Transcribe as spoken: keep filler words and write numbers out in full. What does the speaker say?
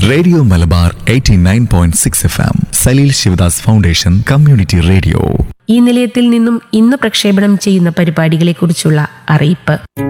Radio Malabar eighty nine point six F M Saleel Sivadas foundation community radio. ഈ നിലയത്തിൽ നിന്നും ഇന്ന് പ്രക്ഷേപണം ചെയ്യുന്ന പരിപാടികളെക്കുറിച്ചുള്ള അറിയിപ്പ്.